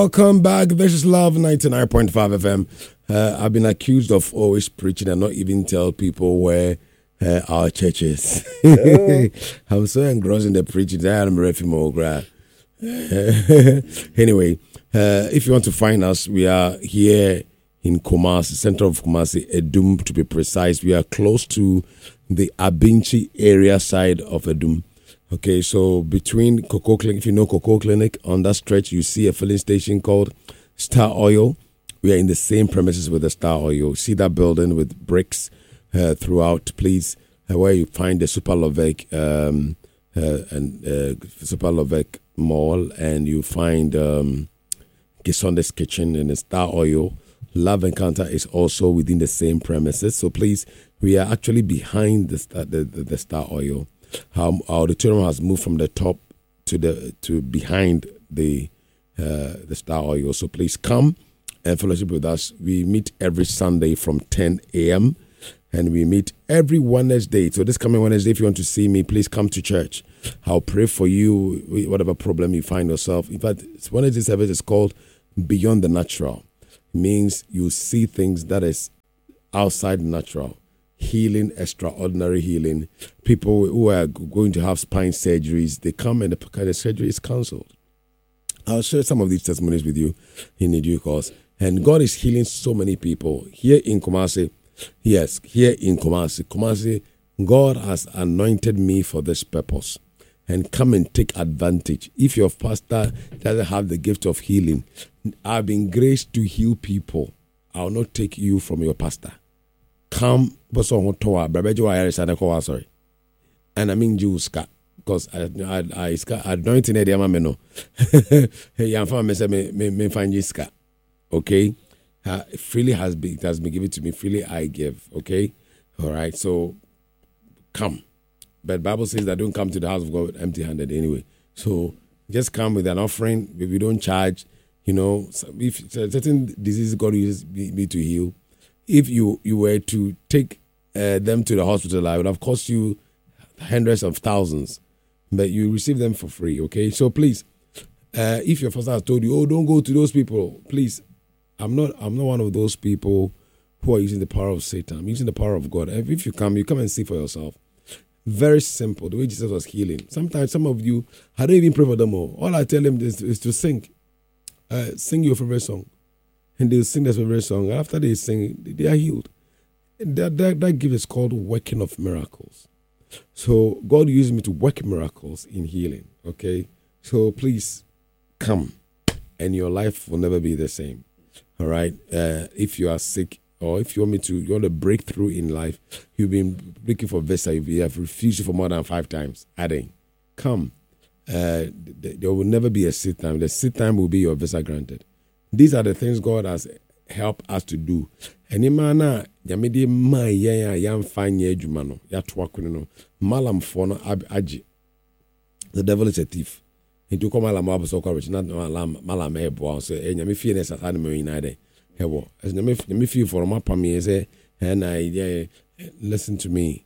Welcome back. This is Love 99.5 FM. I've been accused of always preaching and not even tell people where our church is. I'm so engrossed in the preaching that I'm ready for Anyway, if you want to find us, we are here in Kumasi, center of Kumasi, Edum to be precise. We are close to the Abinchi area side of Edum. Okay, so between Cocoa Clinic, if you know Cocoa Clinic, on that stretch, you see a filling station called Star Oil. We are in the same premises with the Star Oil. See that building with bricks throughout, please, where you find the Super Lovec Super Lovec Mall, and you find Gisonde's Kitchen and the Star Oil. Love Encounter is also within the same premises. So please, we are actually behind the Star Oil. Our auditorium has moved from the top to behind the Star Oil. So please come and fellowship with us. We meet every Sunday from 10 a.m. and we meet every Wednesday. So this coming Wednesday, if you want to see me, please come to church. I'll pray for you, whatever problem you find yourself. In fact, Wednesday service is called Beyond the Natural. It means you see things that is outside the natural. Healing, extraordinary healing. People who are going to have spine surgeries, they come and the kind of surgery is cancelled. I'll share some of these testimonies with you in due course. And God is healing so many people here in Kumasi. Yes, here in Kumasi, God has anointed me for this purpose. And come and take advantage. If your pastor doesn't have the gift of healing, I've been graced to heal people. I will not take you from your pastor. Come, sorry. And I mean Jews, because I anointing the amameno. Hey, I'm from me find you ska. Okay, freely it has been given to me. Freely I give. Okay, all right. So come, but Bible says that don't come to the house of God empty-handed anyway. So just come with an offering. If you don't charge, if certain diseases God uses me to heal. If you were to take them to the hospital, it would have cost you hundreds of thousands, but you receive them for free, okay? So please, if your pastor has told you, don't go to those people, please, I'm not one of those people who are using the power of Satan. I'm using the power of God. If you come and see for yourself. Very simple, the way Jesus was healing. Sometimes some of you, I don't even pray for them all. All I tell them is to sing. Sing your favorite song. And they'll sing their favorite song. After they sing, they are healed. That gift is called working of miracles. So God used me to work miracles in healing. Okay? So please come and your life will never be the same. All right? If you are sick or if you want a breakthrough in life, you've been looking for visa, you have refused for more than 5 times. Adding, come. There will never be a sit time. The sit time will be your visa granted. These are the things God has helped us to do. And imana yamedi ma yam fanye jumano ya twakuno malam fono aji. The devil is a thief. Into come malam abuso courage not malam ebo so nyame fie ne sasa me yinade hebo as nyame fie for my pami say and I listen to me.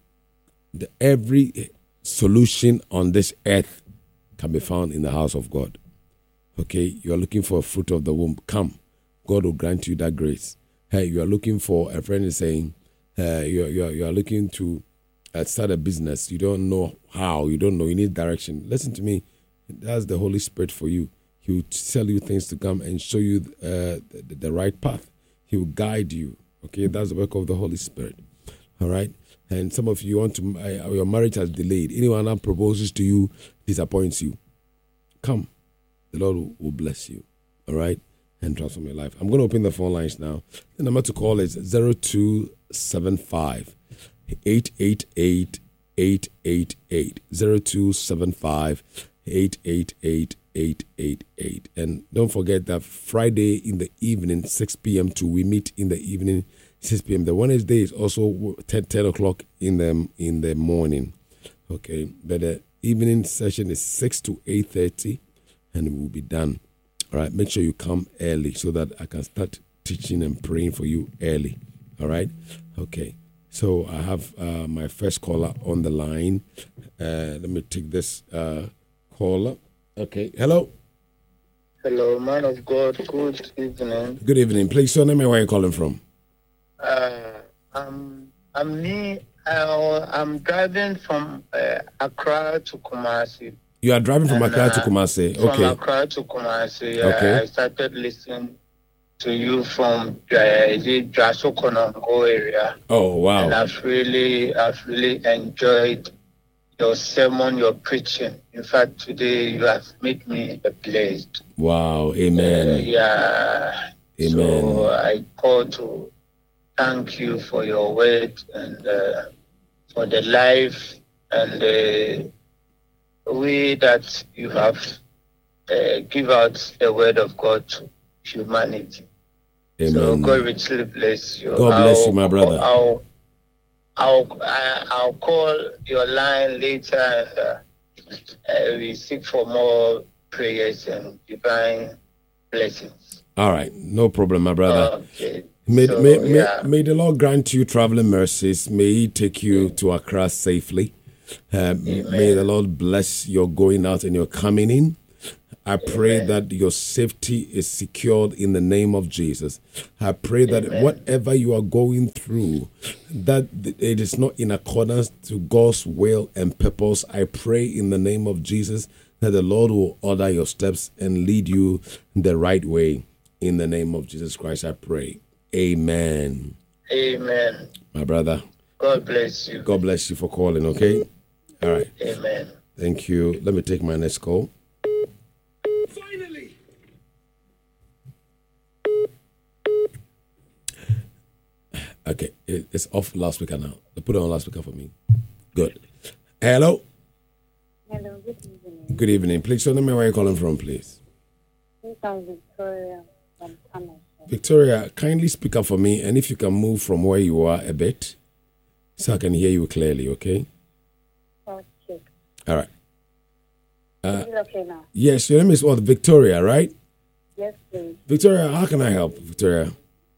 Every solution on this earth can be found in the house of God. Okay, you are looking for a fruit of the womb. Come, God will grant you that grace. Hey, you are looking for, a friend is saying, you are looking to start a business. You don't know how, you don't know, you need direction. Listen to me, that's the Holy Spirit for you. He will tell you things to come and show you the right path. He will guide you. Okay, that's the work of the Holy Spirit. All right, and some of you want to, your marriage has delayed. Anyone that proposes to you disappoints you. Come. The Lord will bless you, all right, and transform your life. I'm going to open the phone lines now. The number to call is 0275 888 888 0275 888 888. And don't forget that Friday in the evening, 6 p.m. we meet in the evening, 6 p.m. The Wednesday is also 10 o'clock in the morning. Okay, but the evening session is 6 to 8:30. And it will be done. All right. Make sure you come early so that I can start teaching and praying for you early. All right. Okay. So I have my first caller on the line. Let me take this caller. Okay. Hello. Hello, man of God. Good evening. Good evening. Please tell me where you're calling from. I'm me. I'm driving from Accra to Kumasi. You are driving from Accra to Kumasi. From Okay. Accra to Kumasi. Okay. I started listening to you from the Jasokonongo area. Oh wow! And I've really enjoyed your sermon, your preaching. In fact, today you have made me blessed. Wow! Amen. Yeah. Amen. So I call to thank you for your word and for the life and the way that you have give out the word of God to humanity. Amen. So God richly bless you. God bless you, my brother. I'll call your line later and we seek for more prayers and divine blessings. All right, no problem, my brother. Okay. May the Lord grant you traveling mercies. May He take you to Accra safely. May the Lord bless your going out and your coming in. I pray that your safety is secured in the name of Jesus. I pray that whatever you are going through, that it is not in accordance to God's will and purpose. I pray in the name of Jesus that the Lord will order your steps and lead you the right way. In the name of Jesus Christ, I pray. Amen. Amen. My brother. God bless you. God bless you for calling, okay? All right. Amen. Thank you. Let me take my next call. Finally. Okay, it's off loudspeaker now. Put it on loudspeaker for me. Good. Hello. Hello, good evening. Good evening. Please tell me where you're calling from, please. I'm Victoria from Canada. Victoria, kindly speak up for me, and if you can move from where you are a bit, so I can hear you clearly, okay? Okay. All right. Is it okay now? Yes, your name is what? Victoria, right? Yes, please. Victoria, how can I help, Victoria?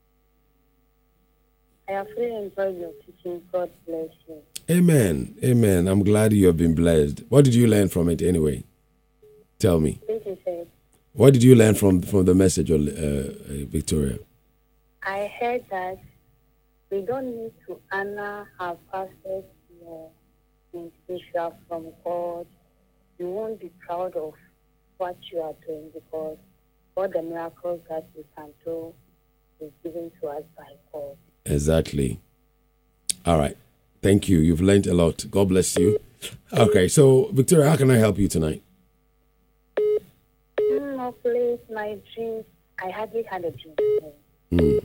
I have really enjoyed your teaching. God bless you. Amen. Amen. I'm glad you have been blessed. What did you learn from it anyway? Tell me. This is it. What did you learn from the message, Victoria? I heard that we don't need to honor our pastors in spiritual from God. You won't be proud of what you are doing because all the miracles that we can do is given to us by God. Exactly. All right. Thank you. You've learned a lot. God bless you. Okay, so Victoria, how can I help you tonight? No, please, my dreams. I hardly had a dream.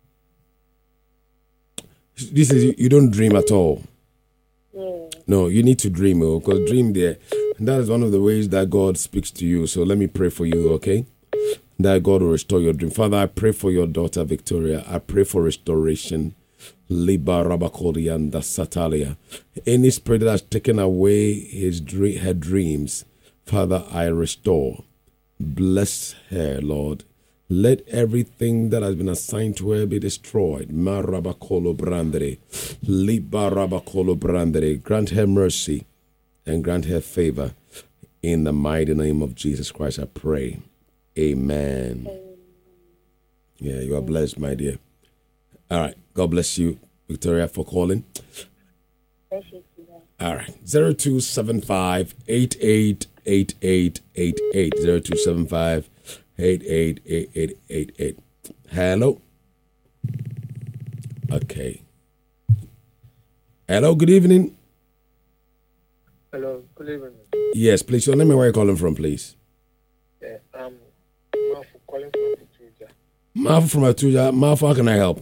This is you don't dream at all. Yeah. No, you need to dream, because dream there. That is one of the ways that God speaks to you. So let me pray for you, okay? That God will restore your dream. Father, I pray for your daughter Victoria. I pray for restoration. Liba Rabakorianda Satalia. Any spirit that has taken away her dreams, Father, I restore. Bless her, Lord. Let everything that has been assigned to her be destroyed. Marabakolo Brandere. Liba Rabakolo Brandere. Grant her mercy and grant her favor. In the mighty name of Jesus Christ, I pray. Amen. Yeah, you are blessed, my dear. All right. God bless you, Victoria, for calling. All right. 0275 888888. 0275 888888. Hello. Okay. Hello, good evening. Hello, good evening. Yes, please. Your name and where you're calling from, please. Yeah, I'm Mafu calling from Abuja. Mafu from Abuja. Mafu, how can I help?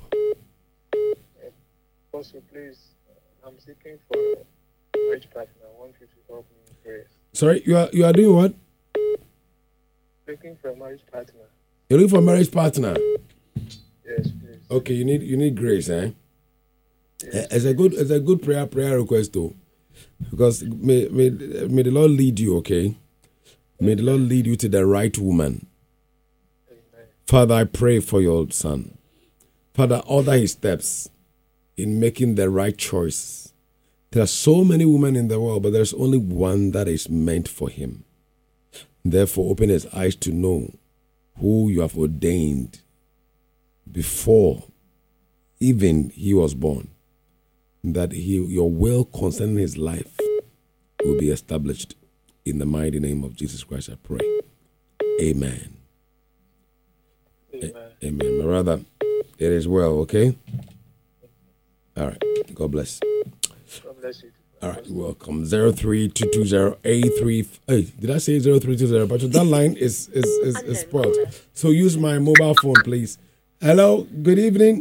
Also, please, I'm seeking for a marriage partner. I want you to help me in prayer. Sorry, you are doing what? Looking for a marriage partner. You're looking for a marriage partner? Yes, please. Okay, you need grace, eh? Yes. It's a good prayer request though. Because may the Lord lead you, okay? May the Lord lead you to the right woman. Amen. Father, I pray for your son. Father, order his steps in making the right choice. There are so many women in the world, but there's only one that is meant for him. Therefore, open his eyes to know who you have ordained before even he was born, that your will concerning his life will be established in the mighty name of Jesus Christ. I pray. Amen. Amen. My brother, it is well, okay? All right. God bless. God bless you. All right, welcome. 0322083. Hey, did I say 0320? But that line is spoiled. So use my mobile phone, please. Hello, good evening.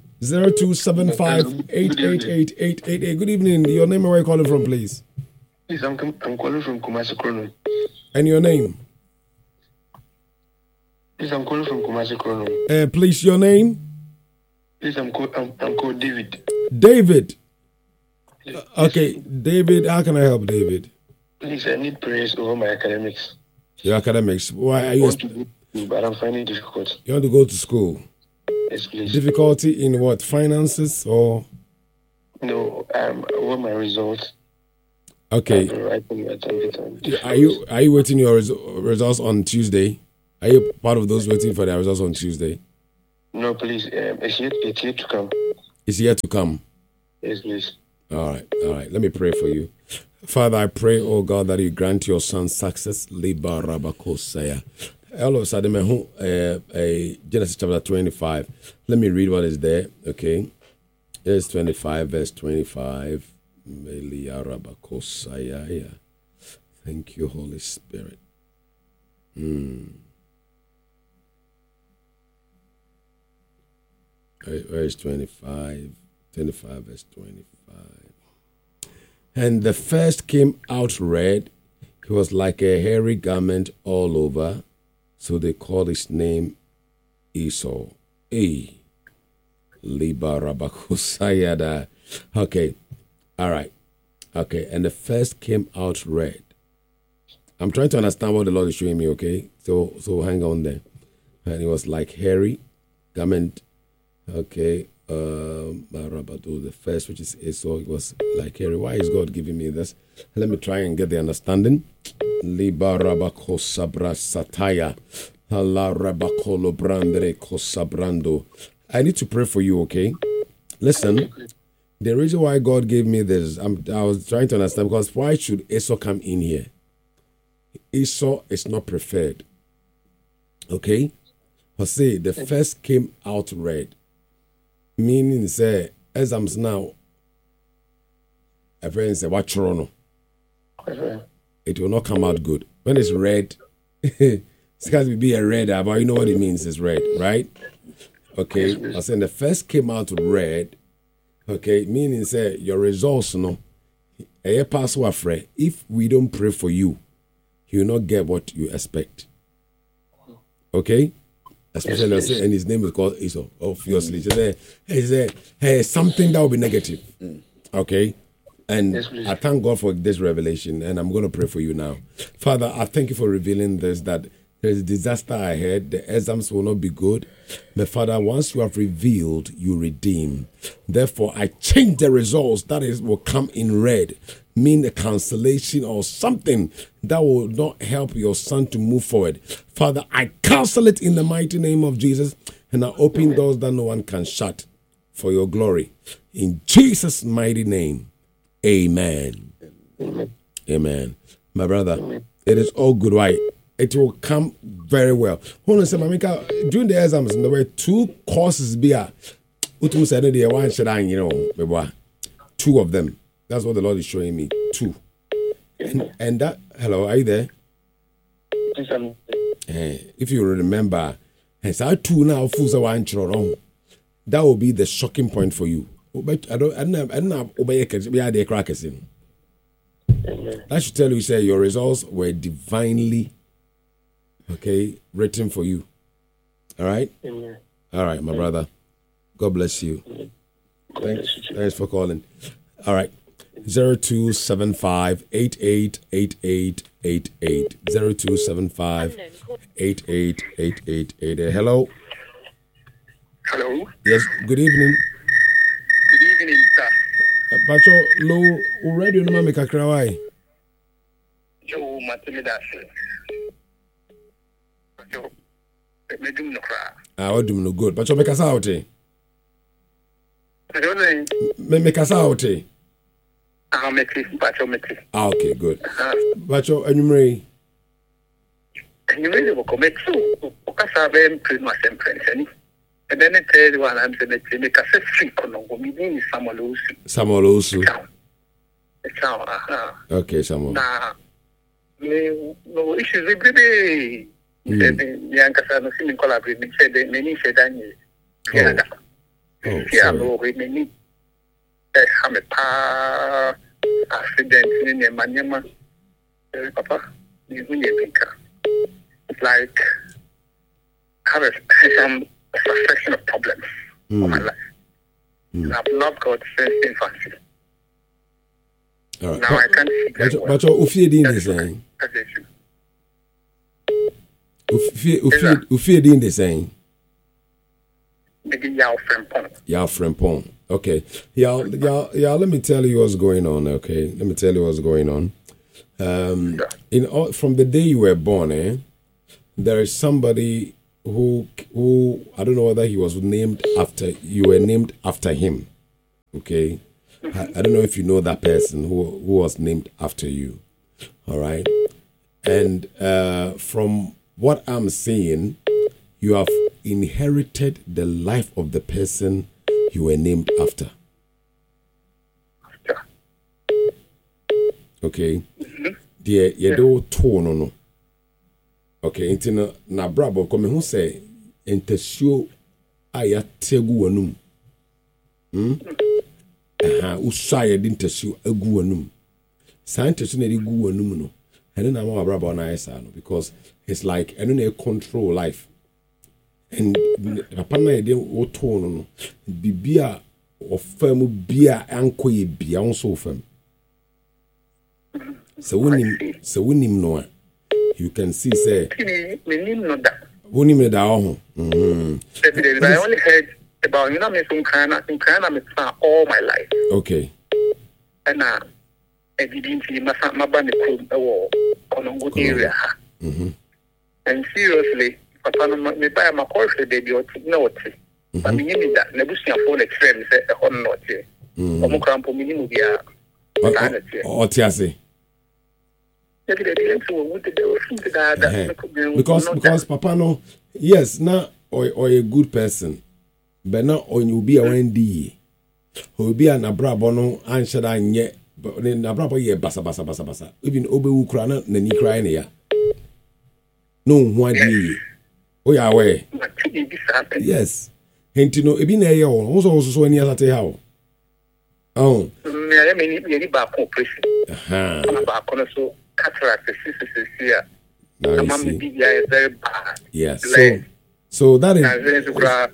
0275888888. Good evening. Your name and where you calling from, please? Please, I'm calling from Kumasi Krono. And your name? Please, I'm calling from Kumasi Krono. Please, your name? Please, I'm called David. David. Okay, David, how can I help, David? Please, I need prayers over my academics. Your academics. Why are I you? want to go to school, but I'm finding it difficult. You want to go to school? Yes, please. Difficulty in what? Finances or? No, over my results. Okay. Are you waiting your results on Tuesday? Are you part of those waiting for their results on Tuesday? No, please. It's yet to come. It's yet to come. Yes, please. All right. Let me pray for you. Father, I pray, oh God, that you grant your son success. Liba Rabakosaya. All of a sudden, Genesis chapter 25. Let me read what is there, okay? Genesis 25, verse 25. Melia Rabakosaya. Thank you, Holy Spirit. Verse 25. 25, verse 25. And the first came out red. He was like a hairy garment all over. So they called his name Esau. Liba Rabakusayada. Okay. All right. Okay. And the first came out red. I'm trying to understand what the Lord is showing me, okay? So hang on there. And it was like hairy garment. Okay. The first, which is Esau, it was like hairy. Why is God giving me this? Let me try and get the understanding. Liba Rabakosabra Sataya. Allah Rabakolo Brandre Kosabrando. I need to pray for you, okay? Listen, the reason why God gave me this, I was trying to understand, because why should Esau come in here? Esau is not preferred. Okay? But say the first came out red. Meaning, say, exams now, a friend say, what chrono? It will not come out good. When it's red, it's got to be a red, but you know what it means, it's red, right? Okay, I said the first came out red, okay, meaning, say, your results, no, if we don't pray for you, you will not get what you expect. Okay? Especially, and his name is called Esau, obviously. He said, hey, something that will be negative. Okay? And I thank God for this revelation, and I'm going to pray for you now. Father, I thank you for revealing this, that there is a disaster ahead. The exams will not be good. But Father, once you have revealed, you redeem. Therefore, I change the results that will come in red, mean a cancellation or something that will not help your son to move forward. Father, I cancel it in the mighty name of Jesus, and I open doors that no one can shut for your glory. In Jesus' mighty name, amen. Amen. My brother, it is all good, right? It will come very well. Hold on, Mamika, during the exams, there were 2 courses. Two of them. That's what the Lord is showing me. 2. And that, hello, are you there? If you remember, that will be the shocking point for you. But I don't that should tell you, say, your results were divinely, okay, written for you. All right? Amen. All right, my brother. God bless you. Thanks for calling. All right. 0275-888888. 0275-888888. Hello. Hello. Yes. Good evening. Good evening, sir. Pacho, low already no make a cry. Joe Matimidasi. Joe. medum no kra. What do you know? Good. But you make us out. I don't know. Make us out. I'll make it, but I'll make it. Okay, good. But you enumerate. And you really will commit to because I've been pretty much impressed. And then it tells one I'm saying that make us a freak on the meeting is Samuel Osu. Okay, Samuel. Now, no issues with baby. Young Casano seeming collaborating, said that many said that no, we may need a accident in a manema. Papa, you think it's like have some succession of problems in my life. I've not got since infancy. Right. Now I can't see that. But you fear in the same. You fear in the same. Maybe Yao Frempong. Okay. Yeah, let me tell you what's going on, okay? Let me tell you what's going on. From the day you were born, there is somebody who I don't know whether he was named after you were named after him. Okay? I don't know if you know that person who was named after you. All right? And from what I'm seeing, you have inherited the life of the person you were named after. Okay? The you do no. Okay, intina na brabo come who say entasuo ayategu anum. Usaya di entasuo agu anum. Scientists na di gu anum no. And then I'm brabo na esa no because it's like I don't control life. And papa na yede wo to no bibia ofam bia anko ye bia onso ofam. So wonim no you can see say wonim no da ho. I only heard about me some kind of all my life. Okay. And I didn't see my band or Konongo area. And seriously, papa me buy my course baby or no tea. But me need that nebusia phone extreme say a hon not here. Omo krampo minimum bia. O tiase. Because papa no yes na or a good person but now on you be a wendy who be an abrabo no answer that nye but then abrabo ye basa even obewu kra na ni kra na ya no one ye oh ya we yes henti no ebi na ye o so ani asate ha o oh me ba operation ba kono so cataract here. Is very bad. Yes. So that is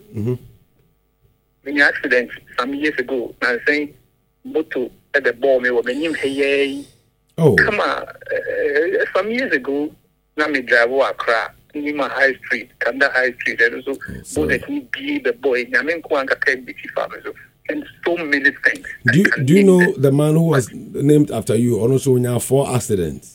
in the accident some years ago. I was saying, "Moto at the ball me when him hey." Oh, come on! Some years ago, na me drive Accra, Nima High Street, Kanda High Street, and also both he be the boy. I mean, Kuanga can be farmers and so many things. Do you know the man who was named after you? Also, when you have 4 accidents.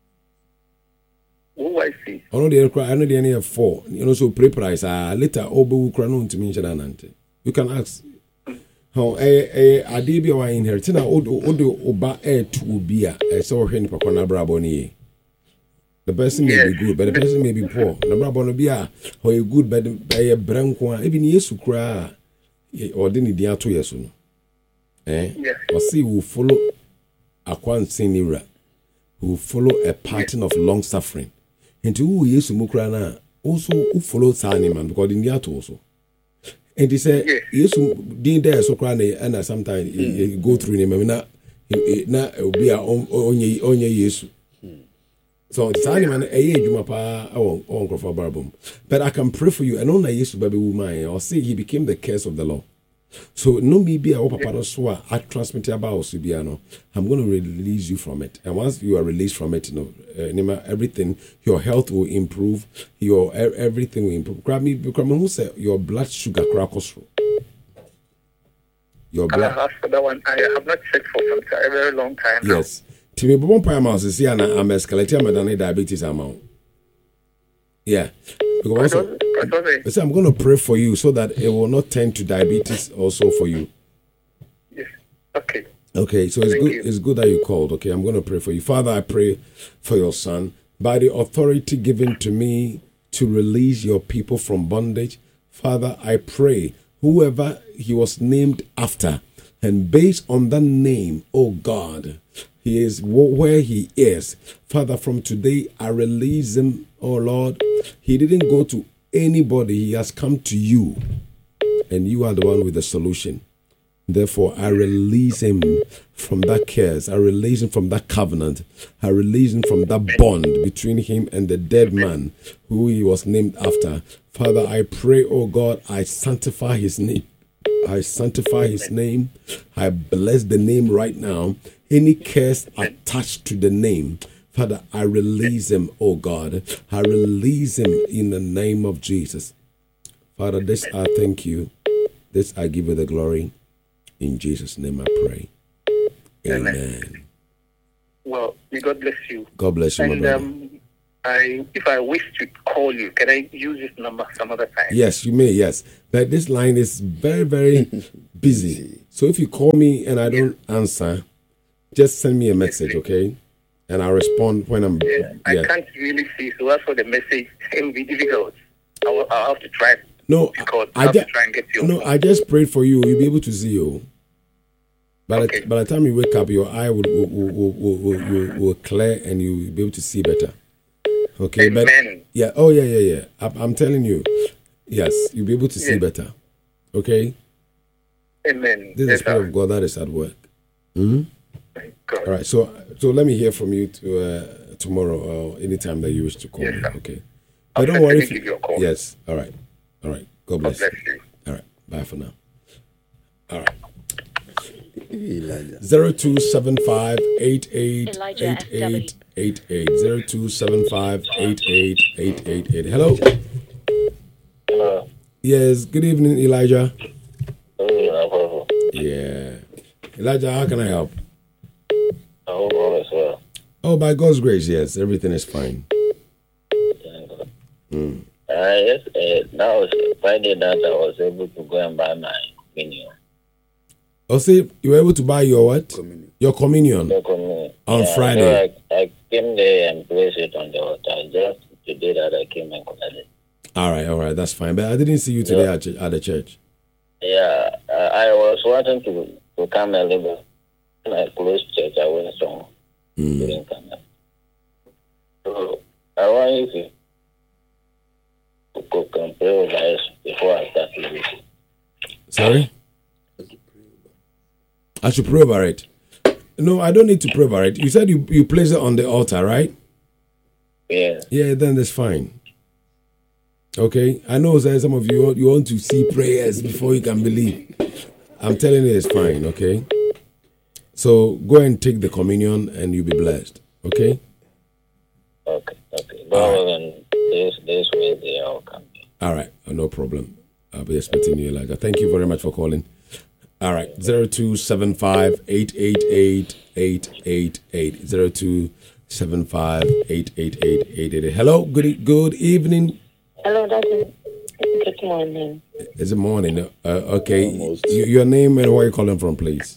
Oh, I see. I know the any have 4. You know, so pre-price. Later, Obu Kranon to me, you can ask. How a debut or inheriting Odo Oba air to be a so hen for Braboni. The person may be good, but the person may be poor. The Brabon be a good, but by a branco, even yes to cry. Or didn't the 2 years soon? Yes. Or see who follow a quantity era, who follow a pattern of long suffering. And to who yes to Mukrana also who follow Saniman because in the also. And he said, yes, didn't there so cry and sometimes go through him. Now it will be on your yes. So Saniman a year you mapa on for Barbum. But I can pray for you and only used to baby woman or say he became the curse of the law. So no me be a papa so I transmit about Subiano. I'm going to release you from it. And once you are released from it, everything, your health will improve, your everything will improve. Grab me who said your blood sugar crackles. Your blood. I asked for that one. I have not checked for a very long time. Yes. Timmy Bon Pie Mouse is here and I'm escalating my diabetes amount. Yeah. Because also, I say I'm going to pray for you so that it will not tend to diabetes also for you. Yes. Okay. Okay, so it's good. It's good that you called. Okay, I'm going to pray for you. Father, I pray for your son by the authority given to me to release your people from bondage. Father, I pray whoever he was named after, and based on that name, oh God, he is where he is. Father, from today, I release him, oh Lord. He didn't go to anybody. He has come to you, and you are the one with the solution. Therefore, I release him from that curse. I release him from that covenant. I release him from that bond between him and the dead man who he was named after. Father, I pray, oh God, I sanctify his name. I sanctify his name. I bless the name right now. Any curse attached to the name, Father, I release him, oh God. I release him in the name of Jesus. Father, this I thank you. This I give you the glory. In Jesus' name I pray. Amen. Well, may God bless you. God bless you, my brother. If I wish to call you, can I use this number some other time? Yes, you may, yes. But this line is very, very busy. So if you call me and I don't answer, just send me a message, okay? And I'll respond when I'm... I can't really see, so that's for the message. It will be difficult. I'll have to try. No, I have to try and get you. No, I just prayed for you. You'll be able to see you. By the time you wake up, your eye will clear and you'll be able to see better. Okay, Amen. But yeah, oh yeah. I'm telling you, yes, you'll be able to see better. Okay. Amen. This is the Spirit of God that is at work. Mm-hmm. All right, so let me hear from you tomorrow or anytime that you wish to call me. Sir. Okay. But don't worry. Give you a call. Yes. All right. God bless you. All right. Bye for now. All right. 0275888888 0275888888. Hello. Hello. Yes. Good evening, Elijah. Hello. Yeah. Elijah, how can I help? I hope all is well. Oh, by God's grace, yes. Everything is fine. Yes, that was Friday that I was able to go and buy my communion. Oh, see, you were able to buy your what? Your communion. On Friday. So I came there and placed it on the altar. Just today that I came and collected it. All right, that's fine. But I didn't see you today at the church. Yeah, I was wanting to come early, but when I closed church, I went strong. Didn't come up. So I want you to pray over us before I start the week. Sorry? I should pray over it. No, I don't need to pray over it. You said you place it on the altar, right? Yeah. Yeah, then that's fine. Okay? I know that some of you want to see prayers before you can believe. I'm telling you it's fine, okay? So go and take the communion and you'll be blessed, okay? Okay. But then this way they all come. All right, no problem. I'll be expecting you, Elijah. Thank you very much for calling. All right, 0275888888 0275888888. Hello, good evening. Hello, Daddy. Good morning. Is it morning? Okay. Your name and where you calling from, please?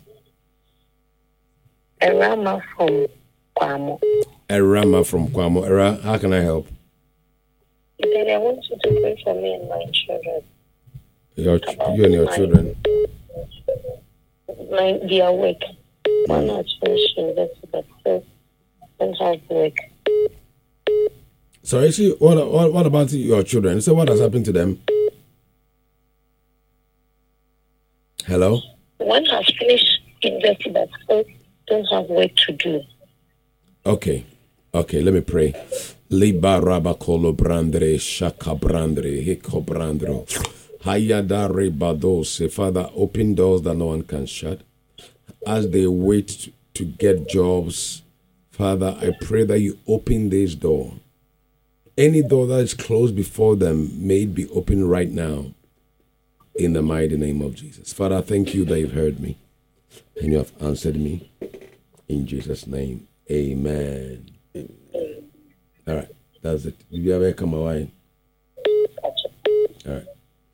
Erama from Kwamo. Erama from Kwamo. Era, how can I help? Daddy, I want you to pray for me and my children. You and your children? They are awake. One has finished university, but still don't have work. So actually, what about your children? So what has happened to them? Hello? One has finished university, but still don't have work to do. Okay, let me pray. Liba rabakolo brandre shaka brandre hiko brandro hayadare badose. Father, open doors that no one can shut. As they wait to get jobs, Father, I pray that you open this door. Any door that is closed before them may it be open right now. In the mighty name of Jesus. Father, thank you that you've heard me and you have answered me. In Jesus' name, amen. All right. That's it. You ever come away? All right.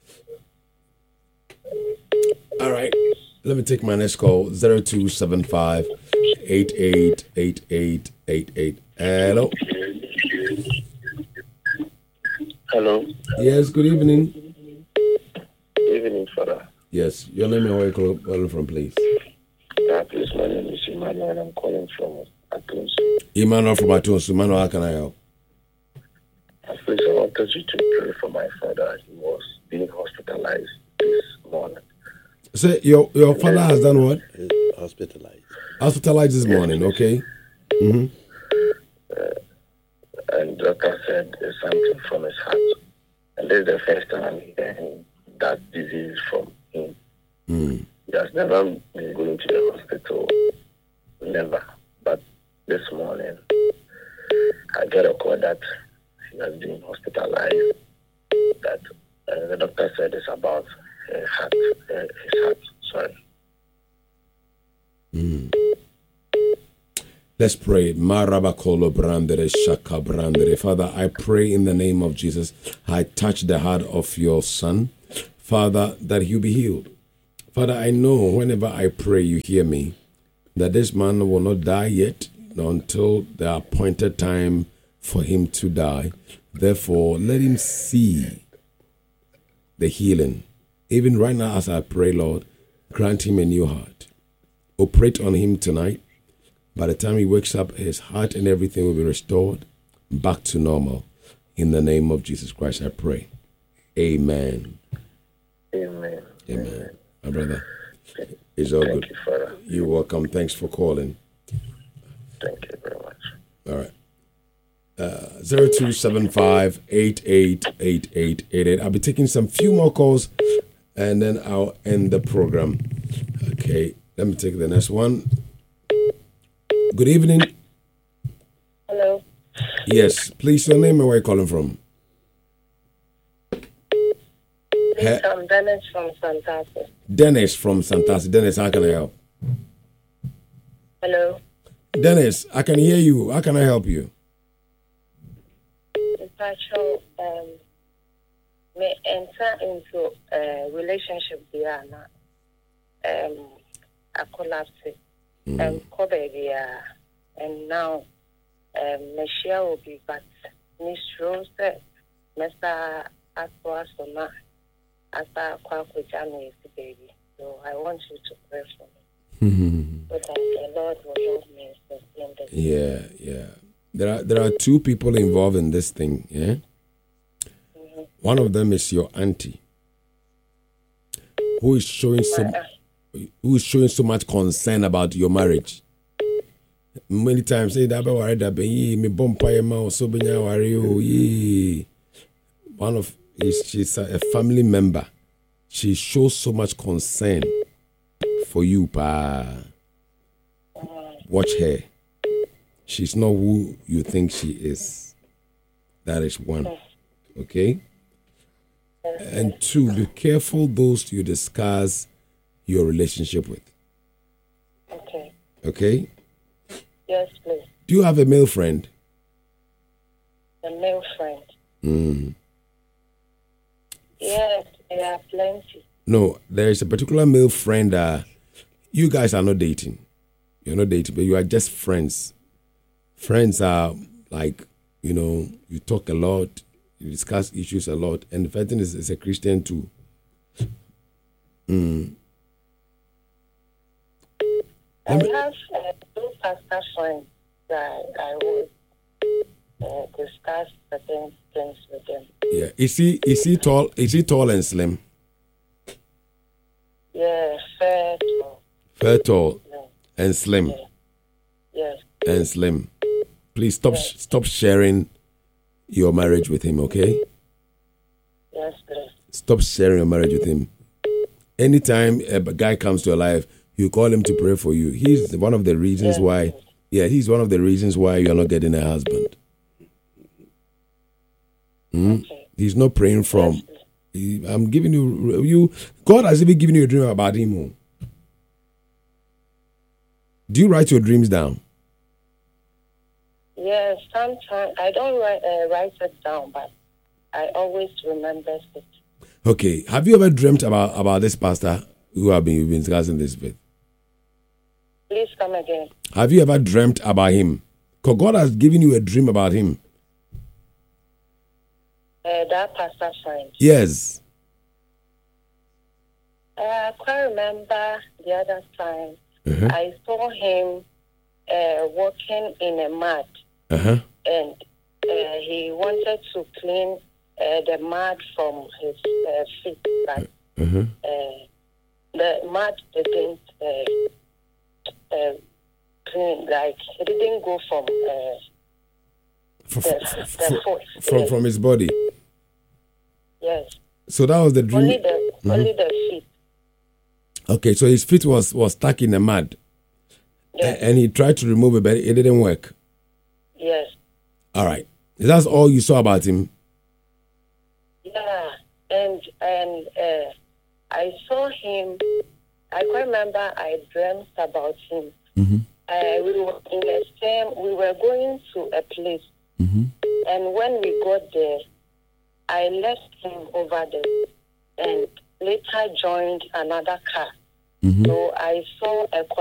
All right. Let me take my next call. 0275 888888. Hello. Hello. Yes, good evening. Good evening, Father. Yes, your name and where you calling from, please. Please, my name is Emmanuel and I'm calling from Atunsu. Emmanuel from Atunsu. Emmanuel, how can I help? Please, I wanted you to pray for my father. He was being hospitalized this morning. Say, your father has done what? Hospitalized. Hospitalized this morning, okay? Mm-hmm. And the doctor said there's something from his heart. And this is the first time I'm hearing that disease from him. Mm. He has never been going to the hospital. Never. But this morning, I get a call that he has been hospitalized. That the doctor said it's about his heart. Sorry. Mm. Let's pray. Marabakolo brandere shaka brandere. Father, I pray in the name of Jesus. I touch the heart of your son, Father, that he'll be healed. Father, I know whenever I pray, you hear me, that this man will not die yet until the appointed time for him to die. Therefore, let him see the healing. Even right now, as I pray, Lord, grant him a new heart. Operate on him tonight. By the time he wakes up, his heart and everything will be restored back to normal. In the name of Jesus Christ, I pray. Amen. Amen. Amen. My brother, it's all good. Thank you, Father. You're welcome. Thanks for calling. Thank you very much. All right. 0275 888888. I'll be taking some few more calls and then I'll end the program. Okay. Let me take the next one. Good evening. Hello. Yes. Please, your name and where you're calling from. I'm Dennis from Santasi. Dennis from Santasi. Dennis, how can I help? Hello. Dennis, I can hear you. How can I help you? It's actually, may enter into a relationship there now. I collapsed. And now Michelle will be back. Miss Rose said, Mr. Aswasona, after Kwakujano is the baby. So I want you to pray for me. So that the Lord will help me sustain this. Yeah. There are two people involved in this thing, yeah? Mm-hmm. One of them is your auntie, who is showing so much concern about your marriage. Many times say that me bompa ma so benya worry. She's a family member. She shows so much concern for you, pa. Watch her. She's not who you think she is. That is one. Okay? And two, be careful those you discuss your relationship with. Okay. Okay? Yes, please. Do you have a male friend? A male friend. Mm. Yes, there are plenty. No, there is a particular male friend. You guys are not dating. You're not dating, but you are just friends. Friends are like, you talk a lot, you discuss issues a lot, and the first thing is a Christian too. I have two pastor friends that I would discuss certain things with them. Yeah, is he tall? Is he tall and slim? Yeah, fair. Fair, tall, No. and slim. Yeah. Yes. And slim. Please stop sharing your marriage with him, okay? Yes, please. Stop sharing your marriage with him. Anytime a guy comes to your life, you call him to pray for you. He's one of the reasons why. Yeah, he's one of the reasons why you're not getting a husband. Okay. He's not praying from. I'm giving you. God has even given you a dream about him. Do you write your dreams down? Yes, sometimes I don't write it down, but I always remember it. Okay. Have you ever dreamt about this pastor who you've been discussing this with? Please come again. Have you ever dreamt about him? Because God has given you a dream about him. That pastor friend. Yes. I quite remember the other time I saw him walking in a mud, and he wanted to clean the mud from his feet, but the mud didn't clean, like it didn't go from the foot. From his body. Yes. So that was the dream. Only the feet. Okay, so his feet was stuck in the mud. Yes. And he tried to remove it, but it didn't work. Yes. All right. That's all you saw about him? Yeah. And I saw him. I quite remember I dreamt about him. We were in the same. We were going to a place. And when we got there, I left him over there and later joined another car. So I saw a